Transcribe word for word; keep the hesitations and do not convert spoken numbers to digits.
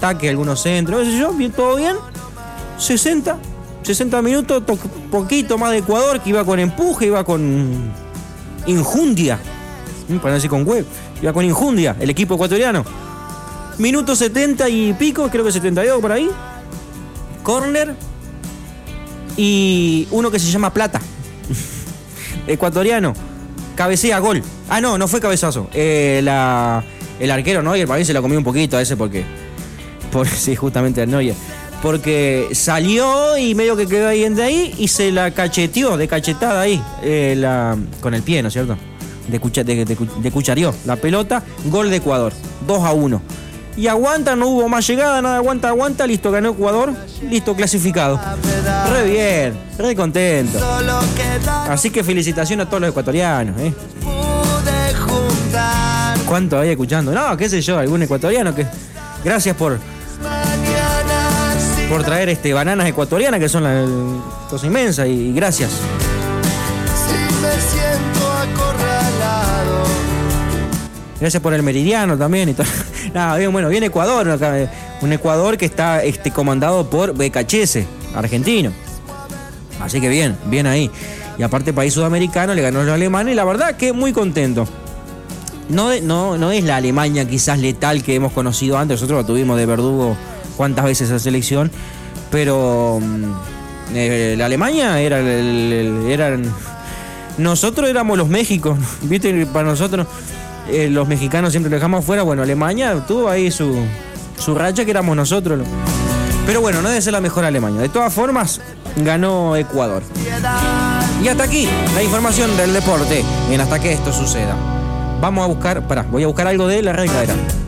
ataques, algunos centros, no sé yo, bien, todo bien. sesenta, sesenta minutos, to- poquito más de Ecuador, que iba con empuje, iba con injundia, para no decir con web, iba con injundia, el equipo ecuatoriano. Minuto setenta y pico, creo que setenta y dos por ahí. Corner. Y uno que se llama Plata. Ecuatoriano. Cabecea, gol. Ah, no, no fue cabezazo. Eh, la, el arquero Neuer, para mí se la comió un poquito a ese porque... Por, sí, justamente el Neuer. Porque salió y medio que quedó ahí en de ahí y se la cacheteó, de cachetada ahí. Eh, la, con el pie, ¿no es cierto? De, cucha, de, de, de cuchareó la pelota. Gol de Ecuador. dos a uno. Y aguanta, no hubo más llegada, nada, aguanta, aguanta, listo, ganó Ecuador, listo, clasificado. Re bien, re contento. Así que felicitaciones a todos los ecuatorianos, ¿eh? ¿Cuánto hay escuchando? No, qué sé yo, algún ecuatoriano que... Gracias por... Por traer este bananas ecuatorianas, que son la cosa inmensa, y gracias. Si me siento acorralado. Gracias por el meridiano también y todo. Nada, bien, bueno, bien Ecuador, acá, un Ecuador que está este, comandado por Becachese, argentino. Así que bien, bien ahí. Y aparte país sudamericano, le ganó a los alemanes y la verdad que muy contento. No, no, no es la Alemania quizás letal que hemos conocido antes, nosotros la tuvimos de verdugo cuántas veces esa selección, pero eh, la Alemania era el, el, eran nosotros éramos los Méxicos, viste, para nosotros eh, los mexicanos siempre lo dejamos afuera. Bueno, Alemania tuvo ahí su, su racha que éramos nosotros, pero bueno, no debe ser la mejor Alemania. De todas formas, ganó Ecuador. Y hasta aquí la información del deporte en Hasta que esto suceda. Vamos a buscar, pará, voy a buscar algo de la regla era.